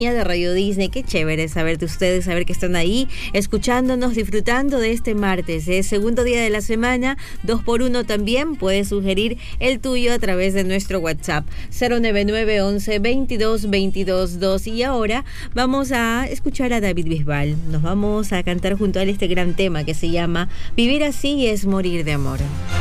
De Radio Disney, qué chévere saber de ustedes, saber que están ahí, escuchándonos, disfrutando de este martes, segundo día de la semana, 2x1 también, puedes sugerir el tuyo a través de nuestro WhatsApp, 099 11 22 22 2. Y ahora vamos a escuchar a David Bisbal, nos vamos a cantar junto a él este gran tema que se llama Vivir así es morir de amor.